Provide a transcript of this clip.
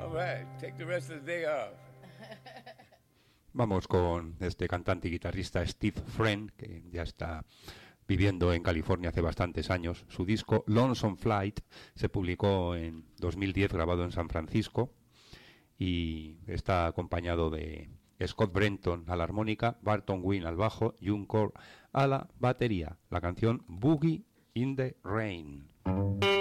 All right, take the rest of the day off. Vamos con este cantante y guitarrista Steve Friend, que ya está viviendo en California hace bastantes años. Su disco Lonesome Flight se publicó en 2010, grabado en San Francisco, y está acompañado de Scott Brenton a la armónica, Barton Wynn al bajo y un coro a la batería. La canción Boogie in the Rain.